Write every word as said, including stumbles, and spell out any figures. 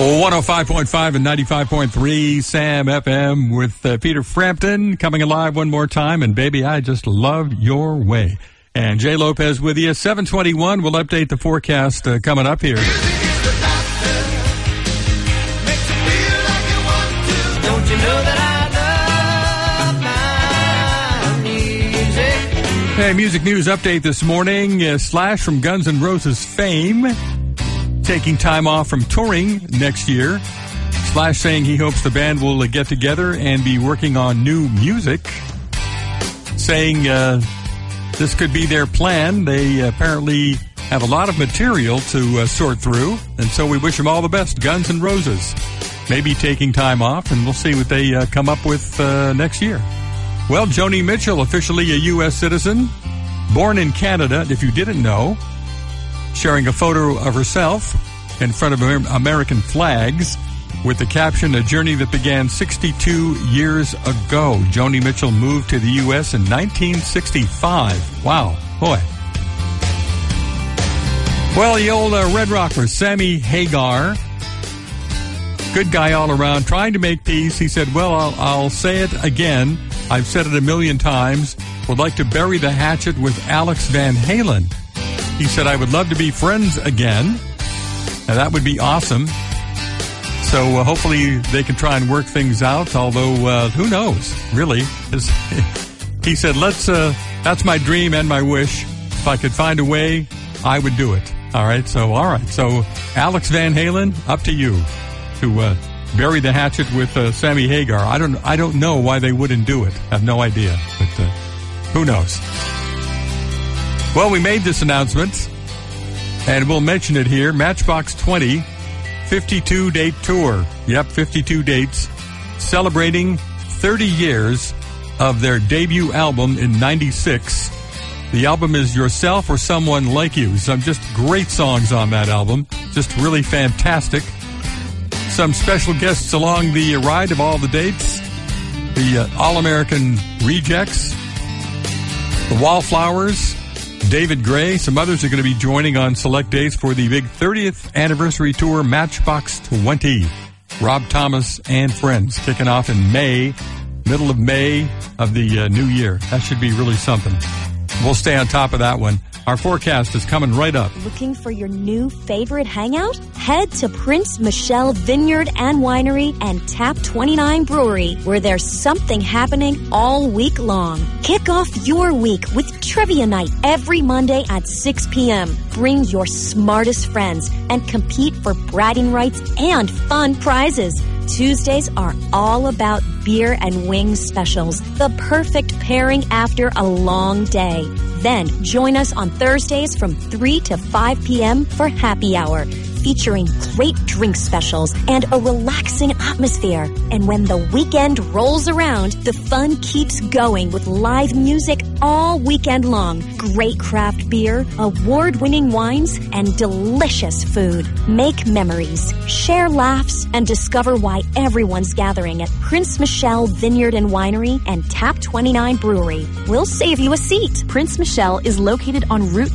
one oh five point five and ninety-five point three Sam F M with uh, Peter Frampton coming alive one more time. And baby, I just love your way. And Jay Lopez with you. seven twenty-one. We'll update the forecast uh, coming up here. Hey, music news update this morning. Uh, Slash from Guns N' Roses fame taking time off from touring next year. Slash saying he hopes the band will uh, get together and be working on new music. Saying uh, this could be their plan. They apparently have a lot of material to uh, sort through, and so we wish them all the best. Guns N' Roses maybe taking time off, and we'll see what they uh, come up with uh, next year. Well, Joni Mitchell, officially a U S citizen, born in Canada, if you didn't know, sharing a photo of herself in front of American flags with the caption, "A journey that began sixty-two years ago." Joni Mitchell moved to the U S in nineteen sixty-five. Wow, boy. Well, the old uh, Red Rocker, Sammy Hagar, good guy all around, trying to make peace. He said, well, I'll, I'll say it again. I've said it a million times. Would like to bury the hatchet with Alex Van Halen. He said, I would love to be friends again. Now, that would be awesome. So uh, hopefully they can try and work things out, although uh, who knows, really. He said, let's. Uh, that's my dream and my wish. If I could find a way, I would do it. All right, so all right. So Alex Van Halen, up to you to uh, bury the hatchet with uh, Sammy Hagar. I don't I don't know why they wouldn't do it. I have no idea, but uh, who knows? Well, we made this announcement, and we'll mention it here. Matchbox twenty, fifty-two date tour. Yep, fifty-two dates, celebrating thirty years of their debut album in ninety-six. The album is Yourself or Someone Like You. Some just great songs on that album. Just really fantastic. Some special guests along the ride of all the dates. The uh, All-American Rejects, the Wallflowers, David Gray. Some others are going to be joining on select dates for the big thirtieth anniversary tour, Matchbox twenty. Rob Thomas and friends kicking off in May, middle of May of the uh, new year. That should be really something. We'll stay on top of that one. Our forecast is coming right up. Looking for your new favorite hangout? Head to Prince Michelle Vineyard and Winery and Tap twenty-nine Brewery, where there's something happening all week long. Kick off your week with Trivia Night every Monday at six p.m. Bring your smartest friends and compete for bragging rights and fun prizes. Tuesdays are all about beer and wings specials, the perfect pairing after a long day. Then join us on Thursdays from three to five p.m. for happy hour, featuring great drink specials and a relaxing atmosphere. And when the weekend rolls around, the fun keeps going with live music all weekend long. Great craft beer, award-winning wines, and delicious food. Make memories, share laughs, and discover why everyone's gathering at Prince Michelle Vineyard and Winery and Tap twenty-nine Brewery. We'll save you a seat. Prince Michelle is located on Route